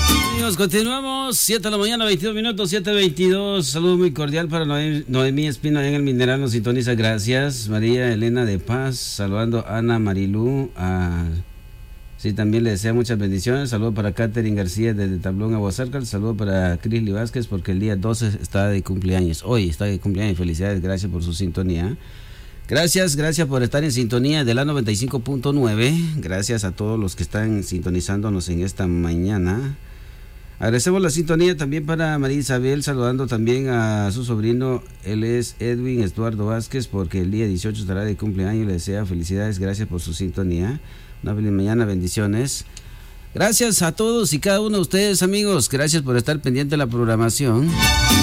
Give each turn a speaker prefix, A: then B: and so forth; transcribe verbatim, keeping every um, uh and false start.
A: Amigos, continuamos. siete de la mañana, veintidós minutos, siete veintidós. Saludo muy cordial para Noemí, Noemí Espino en el Mineral, nos sintoniza, gracias. María Elena de Paz, saludando a Ana Marilú. A... Sí, también le desea muchas bendiciones. Saludo para Catherine García desde Tablón, Aguasarcas. Saludo para Crisly Vázquez porque el día doce está de cumpleaños. Hoy está de cumpleaños. Felicidades, gracias por su sintonía. Gracias, gracias por estar en sintonía de la noventa y cinco punto nueve. Gracias a todos los que están sintonizándonos en esta mañana. Agradecemos la sintonía también para María Isabel, saludando también a su sobrino, él es Edwin Estuardo Vázquez, porque el día dieciocho estará de cumpleaños. Le desea felicidades, gracias por su sintonía. Una feliz mañana, bendiciones. Gracias a todos y cada uno de ustedes, amigos. Gracias por estar pendiente de la programación.